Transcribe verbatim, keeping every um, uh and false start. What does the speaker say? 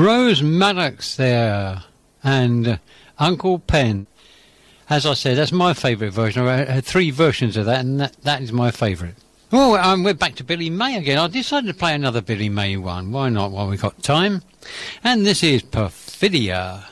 Rose Maddox there, and uh, Uncle Pen. As I said, that's my favourite version. I had three versions of that, and that, that is my favourite. Oh, um, we're back to Billy May again. I decided to play another Billy May one. Why not, while we've got time? And this is Perfidia.